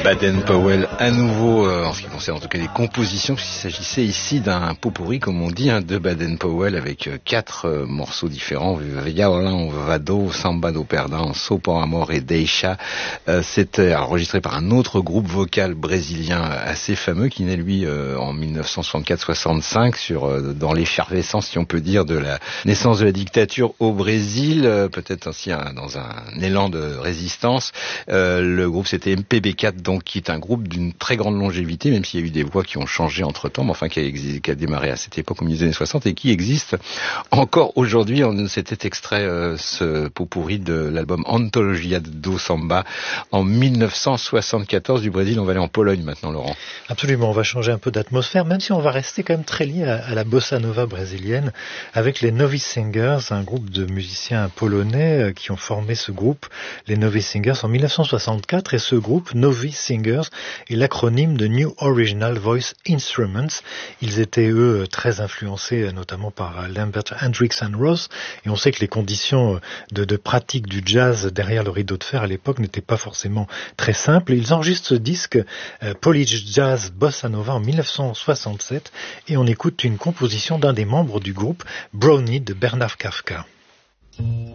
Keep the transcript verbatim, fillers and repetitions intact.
Baden-Powell à nouveau, euh, en ce qui concerne en tout cas les compositions, puisqu'il s'agissait ici d'un pot-pourri, comme on dit, hein, de Baden-Powell, avec euh, quatre euh, morceaux différents, Violin, Vado, Samba do Perdão, So por Amor et Deixa. Euh, C'était enregistré par un autre groupe vocal brésilien assez fameux, qui naît lui euh, en dix-neuf cent soixante-quatre soixante-cinq, sur euh, dans l'effervescence, si on peut dire, de la naissance de la dictature au Brésil, euh, peut-être aussi un, dans un élan de résistance. Euh, le groupe c'était M P B quatre, donc qui est un groupe d'une très grande longévité, même s'il y a eu des voix qui ont changé entre-temps, mais enfin qui a, exi- qui a démarré à cette époque, au milieu des années soixante, et qui existe encore aujourd'hui. On s'était extrait euh, ce pot pourri de l'album Antologia do Samba en dix-neuf cent soixante-quatorze du Brésil. On va aller en Pologne maintenant, Laurent. Absolument, on va changer un peu d'atmosphère, même si on va rester quand même très lié à, à la bossa nova brésilienne, avec les Novice Singers, un groupe de musiciens polonais euh, qui ont formé ce groupe, les Novice Singers, en dix-neuf cent soixante-quatre, et ce groupe, Novice Singers, est l'acronyme de New Original Voice Instruments. Ils étaient, eux, très influencés notamment par Lambert Hendricks and Ross, et on sait que les conditions de, de pratique du jazz derrière le rideau de fer à l'époque n'étaient pas forcément très simples. Ils enregistrent ce disque euh, Polish Jazz Bossa Nova en dix-neuf cent soixante-sept, et on écoute une composition d'un des membres du groupe, Brownie de Bernard Kafka.